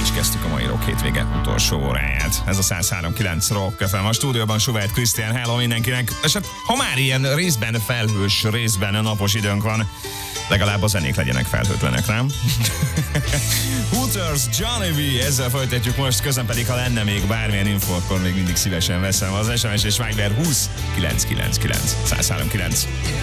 is kezdtük a mai Rock hétvége utolsó óráját. Ez a 103.9 Rock FM. A stúdióban Suvert Krisztián, hello mindenkinek. És hát, ha már ilyen részben felhős, részben napos időnk van, legalább a zenék legyenek felhőtlenek, nem? Hooters, Johnny V, ezzel folytatjuk most, közben pedig, ha lenne még bármilyen info, akkor még mindig szívesen veszem az SMS és Viber 20 999 103.9.